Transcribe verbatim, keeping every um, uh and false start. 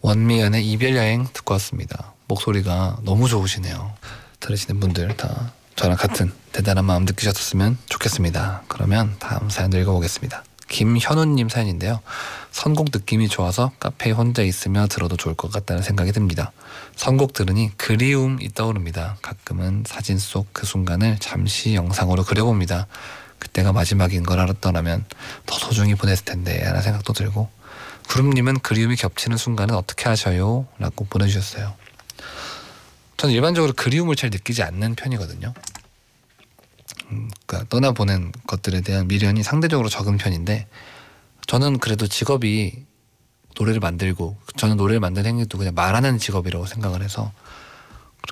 원미연의 이별여행 듣고 왔습니다. 목소리가 너무 좋으시네요. 들으시는 분들 다 저랑 같은 대단한 마음 느끼셨으면 좋겠습니다. 그러면 다음 사연도 읽어보겠습니다. 김현우님 사연인데요. 선곡 느낌이 좋아서 카페에 혼자 있으며 들어도 좋을 것 같다는 생각이 듭니다. 선곡 들으니 그리움이 떠오릅니다. 가끔은 사진 속 그 순간을 잠시 영상으로 그려봅니다. 그때가 마지막인 걸 알았더라면 더 소중히 보냈을 텐데 라는 생각도 들고, 구름님은 그리움이 겹치는 순간은 어떻게 하셔요? 라고 보내주셨어요. 저는 일반적으로 그리움을 잘 느끼지 않는 편이거든요. 음, 그러니까 떠나보낸 것들에 대한 미련이 상대적으로 적은 편인데, 저는 그래도 직업이 노래를 만들고, 저는 노래를 만드는 행위도 그냥 말하는 직업이라고 생각을 해서